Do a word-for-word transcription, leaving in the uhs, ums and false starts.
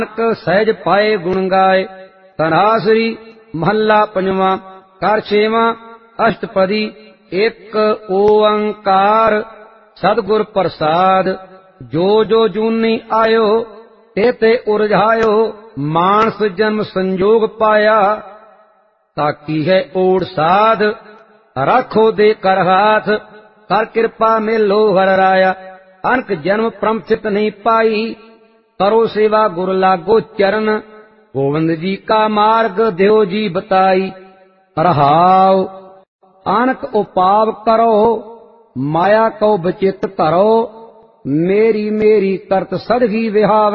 सहज पाए गुण गाए। तनासरी महला पंजवा। कर छेवां अष्टपदी। एक ओंकार सतगुर प्रसाद। जो जो जूनी आयो ते ते उरझायो। मानस जन्म संजोग पाया ताकी है ओढ़ साध। राखो दे कर हाथ कर कृपा मेलो हर राया। अनक जन्म प्रमथित नहीं पाई करो सेवा गुर लागो चरण। गोविंद जी का मार्ग देव जी बताई। रहाओ अनक उपाव करो माया को बचित करो। मेरी मेरी करत सदगी विहाव।